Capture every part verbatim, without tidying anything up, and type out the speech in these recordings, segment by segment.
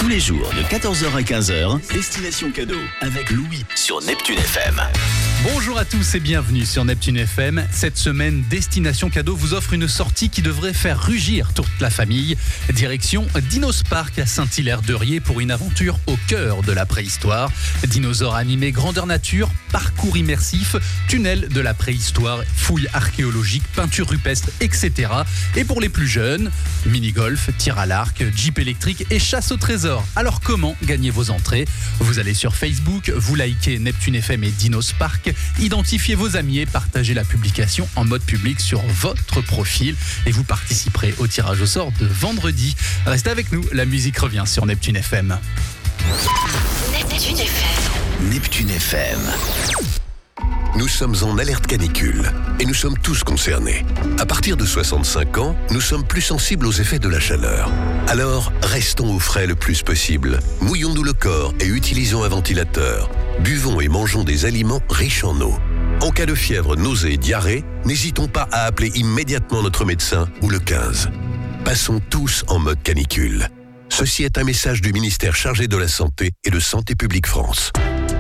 Tous les jours de quatorze heures à quinze heures, Destination Cadeau avec Louis sur Neptune F M. Bonjour à tous et bienvenue sur Neptune F M. Cette semaine, Destination Cadeau vous offre une sortie qui devrait faire rugir toute la famille. Direction Dinospark à Saint-Hilaire-de-Riez pour une aventure au cœur de la préhistoire. Dinosaures animés grandeur nature, parcours immersif, tunnel de la préhistoire, fouilles archéologiques, peintures rupestres, et cetera. Et pour les plus jeunes, mini-golf, tir à l'arc, jeep électrique et chasse au trésor. Alors comment gagner vos entrées ? Vous allez sur Facebook, vous likez Neptune F M et Dinospark, identifiez vos amis et partagez la publication en mode public sur votre profil et vous participerez au tirage au sort de vendredi. Restez avec nous, la musique revient sur Neptune F M. Neptune F M. Neptune F M. Nous sommes en alerte canicule et nous sommes tous concernés. À partir de soixante-cinq ans, nous sommes plus sensibles aux effets de la chaleur. Alors, restons au frais le plus possible. Mouillons-nous le corps et utilisons un ventilateur. Buvons et mangeons des aliments riches en eau. En cas de fièvre, nausée et diarrhée, n'hésitons pas à appeler immédiatement notre médecin ou le quinze. Passons tous en mode canicule. Ceci est un message du ministère chargé de la Santé et de Santé publique France.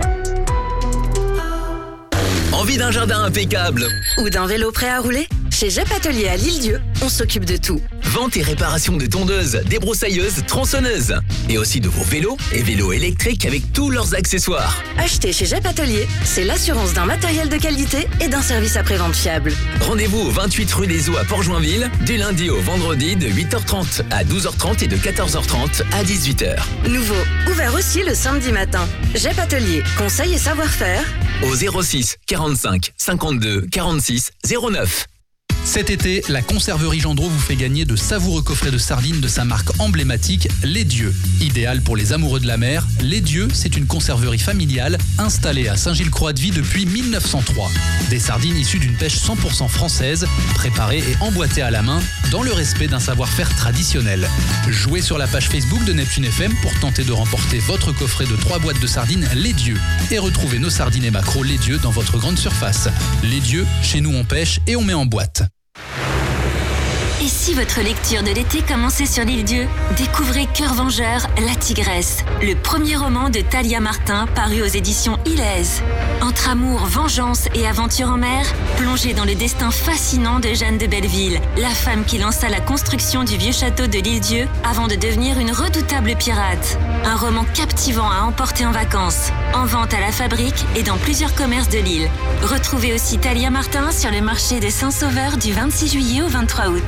Envie d'un jardin impeccable Ou d'un vélo prêt à rouler ? Chez J E P Atelier à l'Île-Dieu, on s'occupe de tout. Vente et réparation de tondeuses, débroussailleuses, tronçonneuses. Et aussi de vos vélos et vélos électriques avec tous leurs accessoires. Acheter chez J E P Atelier, c'est l'assurance d'un matériel de qualité et d'un service après-vente fiable. Rendez-vous au vingt-huit rue des Eaux à Port-Joinville, du lundi au vendredi de huit heures trente à douze heures trente et de quatorze heures trente à dix-huit heures. Nouveau, ouvert aussi le samedi matin. J E P Atelier, conseil et savoir-faire. Au zéro six quarante-cinq cinquante-deux quarante-six zéro neuf. Cet été, la conserverie Gendreau vous fait gagner de savoureux coffrets de sardines de sa marque emblématique, Les Dieux. Idéal pour les amoureux de la mer, Les Dieux, c'est une conserverie familiale installée à Saint-Gilles-Croix-de-Vie depuis mille neuf cent trois. Des sardines issues d'une pêche cent pour cent française, préparées et emboîtées à la main, dans le respect d'un savoir-faire traditionnel. Jouez sur la page Facebook de Neptune F M pour tenter de remporter votre coffret de trois boîtes de sardines Les Dieux. Et retrouvez nos sardines et maquereaux Les Dieux dans votre grande surface. Les Dieux, chez nous on pêche et on met en boîte. Et si votre lecture de l'été commençait sur l'Île-Dieu ? Découvrez Cœur vengeur, la tigresse, le premier roman de Thalia Martin paru aux éditions Ilaise. Entre amour, vengeance et aventure en mer, plongez dans le destin fascinant de Jeanne de Belleville, la femme qui lança la construction du vieux château de l'Île-Dieu avant de devenir une redoutable pirate. Un roman captivant à emporter en vacances, en vente à la Fabrique et dans plusieurs commerces de l'île. Retrouvez aussi Thalia Martin sur le marché de Saint-Sauveur du vingt-six juillet au vingt-trois août.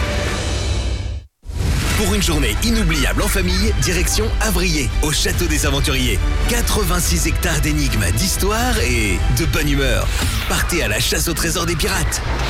Pour une journée inoubliable en famille, direction Avrier, au Château des Aventuriers. quatre-vingt-six hectares d'énigmes, d'histoire et de bonne humeur. Partez à la chasse au trésor des pirates.